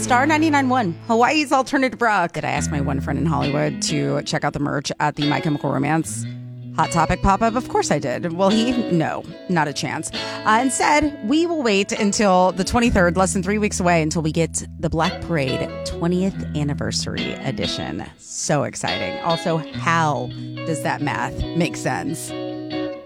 Star 99.1, Hawaii's alternative rock. Did I ask my one friend in Hollywood to check out the merch at the My Chemical Romance Hot Topic pop-up? Of course I did. Well, no, not a chance. Instead, we will wait until the 23rd, less than 3 weeks away, until we get the Black Parade 20th Anniversary Edition. So exciting. Also, how does that math make sense?